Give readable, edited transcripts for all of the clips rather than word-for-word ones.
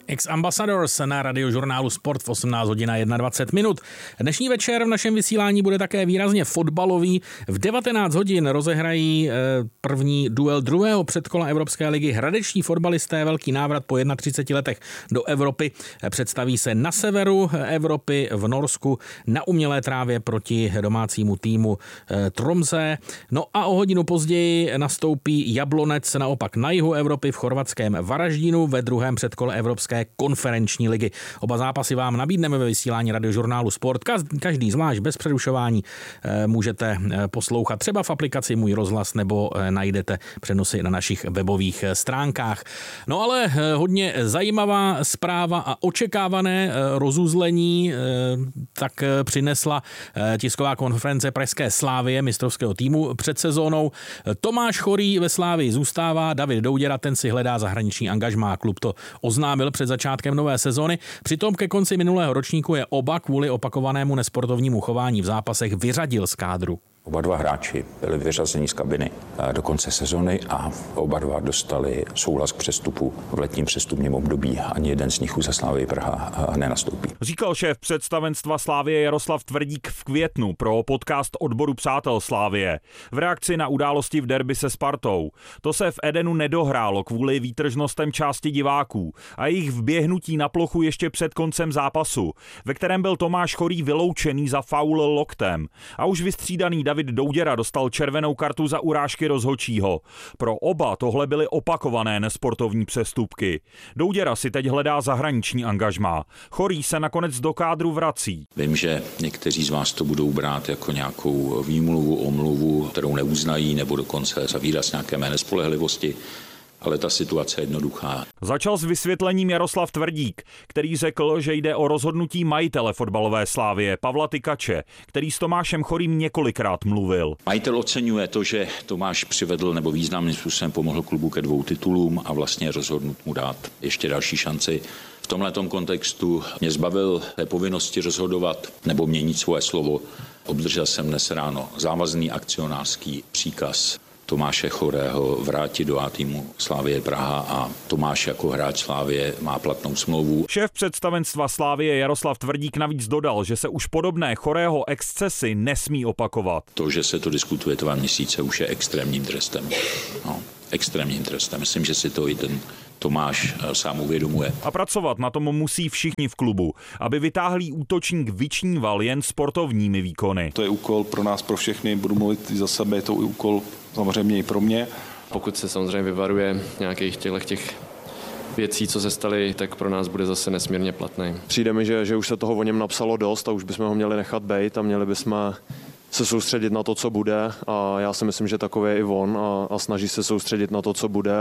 Ex-Ambassadors na Radiožurnálu Sport v 18 hodin 21 minut. Dnešní večer v našem vysílání bude také výrazně fotbalový. V 19 hodin rozehrají první duel druhého předkola Evropské ligy. Hradeční fotbalisté velký návrat po 31 letech do Evropy. Představí se na severu Evropy v Norsku na umělé trávě proti domácímu týmu Tromsø. No a o hodinu později nastoupí Jablonec naopak na jihu Evropy v chorvatském Varaždinu ve druhém předkole Evropské konferenční ligy. Oba zápasy vám nabídneme ve vysílání Radiožurnálu Sport. Každý zvlášť bez přerušování můžete poslouchat třeba v aplikaci Můj rozhlas nebo najdete přenosy na našich webových stránkách. No ale hodně zajímavá zpráva a očekávané rozuzlení tak přinesla tisková konference pražské Slavie mistrovského týmu před sezónou. Tomáš Chorý ve Slavii zůstává, David Douděra ten si hledá zahraniční angažmá. Klub to oznámil před začátkem nové sezony. Přitom ke konci minulého ročníku je oba kvůli opakovanému nesportovnímu chování v zápasech vyřadil z kádru. Oba dva hráči byli vyřazeni z kabiny do konce sezony a oba dva dostali souhlas k přestupu v letním přestupním období. Ani jeden z nich za Slavii Praha nenastoupí. Říkal šéf představenstva Slavie Jaroslav Tvrdík v květnu pro podcast odboru Přátel Slavie v reakci na události v derby se Spartou. To se v Edenu nedohrálo kvůli výtržnostem části diváků a jejich vběhnutí na plochu ještě před koncem zápasu, ve kterém byl Tomáš Chorý vyloučený za faul loktem a už vystřídaný David Douděra dostal červenou kartu za urážky rozhodčího. Pro oba tohle byly opakované nesportovní přestupky. Douděra si teď hledá zahraniční angažmá. Chorý se nakonec do kádru vrací. Vím, že někteří z vás to budou brát jako nějakou výmluvu, omluvu, kterou neuznají, nebo dokonce za výraz nějaké mé nespolehlivosti. Ale ta situace je jednoduchá. Začal s vysvětlením Jaroslav Tvrdík, který řekl, že jde o rozhodnutí majitele fotbalové Slavie Pavla Tykače, který s Tomášem Chorým několikrát mluvil. Majitel oceňuje to, že Tomáš přivedl nebo významným způsobem pomohl klubu ke 2 titulům a vlastně rozhodnut mu dát ještě další šanci. V tomhletom kontextu mě zbavil té povinnosti rozhodovat nebo měnit svoje slovo. Obdržel jsem dnes ráno závazný akcionářský příkaz Tomáše Chorého vrátit do A týmu Slavie Praha a Tomáš jako hráč Slavie má platnou smlouvu. Šéf představenstva Slavie Jaroslav Tvrdík navíc dodal, že se už podobné Chorého excesy nesmí opakovat. To, že se to diskutuje 2 měsíce, už je extrémním trestem. No, extrémním trestem. Myslím, že si to i ten Tomáš sám uvědomuje. A pracovat na tom musí všichni v klubu, aby vytáhlý útočník vyčníval jen sportovními výkony. To je úkol pro nás, pro všechny, budu mluvit za sebe, je to úkol samozřejmě i pro mě. Pokud se samozřejmě vyvaruje nějakých těch věcí, co se staly, tak pro nás bude zase nesmírně platný. Přijde mi, že už se toho o něm napsalo dost a už bychom ho měli nechat bejt a měli bychom se soustředit na to, co bude, a já si myslím, že takové je i on a snaží se soustředit na to, co bude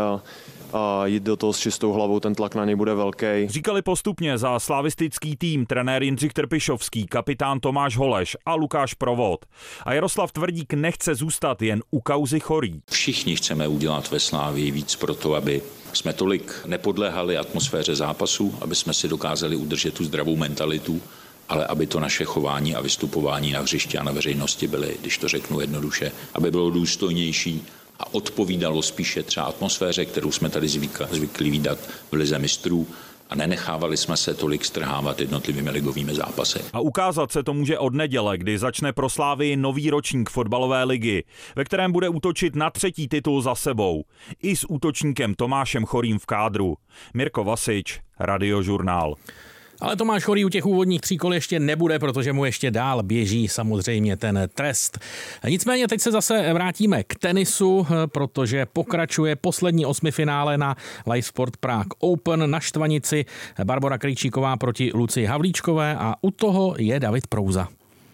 a jít do toho s čistou hlavou, ten tlak na něj bude velký. Říkali postupně za slavistický tým trenér Jindřich Trpišovský, kapitán Tomáš Holeš a Lukáš Provod. A Jaroslav Tvrdík nechce zůstat jen u kauzy Chorý. Všichni chceme udělat ve Slavii víc pro to, aby jsme tolik nepodléhali atmosféře zápasu, aby jsme si dokázali udržet tu zdravou mentalitu, ale aby to naše chování a vystupování na hřišti a na veřejnosti byly, když to řeknu jednoduše, aby bylo důstojnější a odpovídalo spíše třeba atmosféře, kterou jsme tady zvyklí vídat v lize mistrů, a nenechávali jsme se tolik strhávat jednotlivými ligovými zápasy. A ukázat se to může od neděle, kdy začne pro Slavii nový ročník fotbalové ligy, ve kterém bude útočit na 3. titul za sebou. I s útočníkem Tomášem Chorým v kádru. Mirko Vasič, Radiožurnál. Ale Tomáš Chorý u těch úvodních 3 kol ještě nebude, protože mu ještě dál běží samozřejmě ten trest. Nicméně teď se zase vrátíme k tenisu, protože pokračuje poslední 8finále na Live Sport Prague Open na Štvanici. Barbora Krejčíková proti Lucii Havlíčkové a u toho je David Prouza.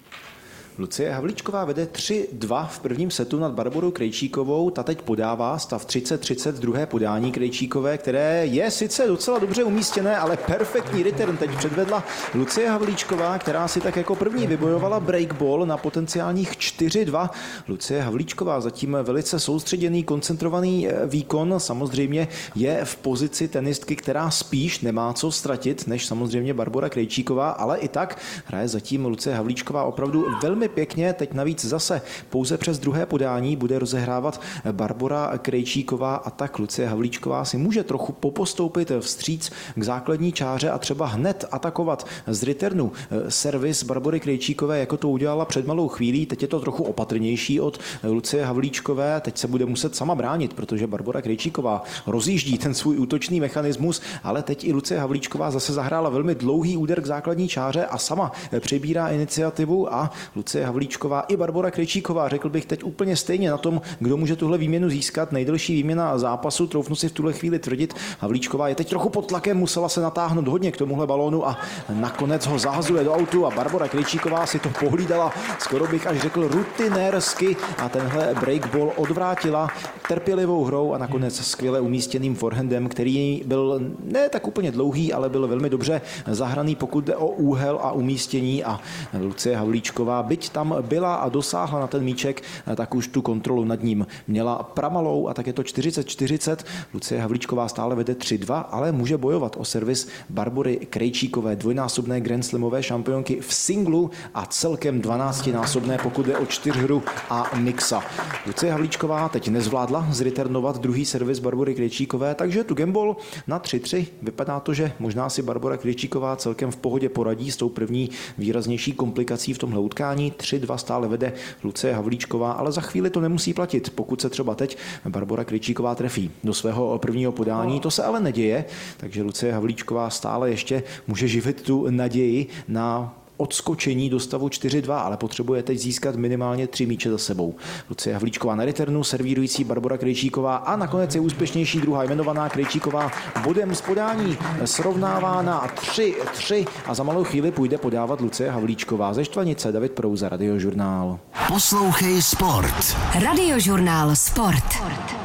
Lucie Havlíčková vede 3-2 v prvním setu nad Barborou Krejčíkovou. Ta teď podává stav 30-30, druhé podání Krejčíkové, které je sice docela dobře umístěné, ale perfektní return teď předvedla Lucie Havlíčková, která si tak jako první vybojovala breakball na potenciálních 4-2. Lucie Havlíčková zatím velice soustředěný, koncentrovaný výkon. Samozřejmě je v pozici tenistky, která spíš nemá co ztratit, než samozřejmě Barbora Krejčíková, ale i tak hraje zatím Lucie Havlíčková opravdu velmi velmi pěkně. Teď navíc zase pouze přes druhé podání bude rozehrávat Barbora Krejčíková a tak Lucie Havlíčková si může trochu popostoupit vstříc k základní čáře a třeba hned atakovat z returnu servis Barbory Krejčíkové, jako to udělala před malou chvílí. Teď je to trochu opatrnější od Lucie Havlíčkové. Teď se bude muset sama bránit, protože Barbora Krejčíková rozjíždí ten svůj útočný mechanismus, ale teď i Lucie Havlíčková zase zahrála velmi dlouhý úder k základní čáře a sama přebírá iniciativu a Lucie Havlíčková i Barbora Krejčíková, řekl bych teď úplně stejně na tom, kdo může tuhle výměnu získat. Nejdelší výměna zápasu, troufnu si v tuhle chvíli tvrdit. Havlíčková je teď trochu pod tlakem, musela se natáhnout hodně k tomuhle balónu a nakonec ho zahazuje do autu a Barbora Krejčíková si to pohlídala, skoro bych až řekl rutinérsky a tenhle breakball odvrátila trpělivou hrou a nakonec skvěle umístěným forehandem, který byl ne tak úplně dlouhý, ale byl velmi dobře zahraný, pokud jde o úhel a umístění a Lucie Havlíčková, byť tam byla a dosáhla na ten míček, tak už tu kontrolu nad ním měla pramalou a tak je to 40-40. Lucie Havlíčková stále vede 3-2, ale může bojovat o servis Barbory Krejčíkové, dvojnásobné Grand Slamové šampionky v singlu a celkem 12násobné, pokud jde o čtyřhru a mixa. Lucie Havlíčková teď nezvládla zreturnovat druhý servis Barbory Krejčíkové, takže tu gamble na 3-3. Vypadá to, že možná si Barbora Krejčíková celkem v pohodě poradí s tou první výraznější komplikací v tomhle utkání. 3-2 stále vede Lucie Havlíčková, ale za chvíli to nemusí platit, pokud se třeba teď Barbora Krejčíková trefí do svého prvního podání. To se ale neděje, takže Lucie Havlíčková stále ještě může živit tu naději na odskočení do stavu 4-2, ale potřebuje teď získat minimálně 3 míče za sebou. Lucie Havlíčková na returnu, servírující Barbora Krejčíková a nakonec je úspěšnější druhá jmenovaná Krejčíková bodem z podání srovnává na 3-3 a za malou chvíli půjde podávat Lucie Havlíčková. Ze Štvanice David Prouza, Radiožurnál. Poslouchej sport. Radiožurnál Sport.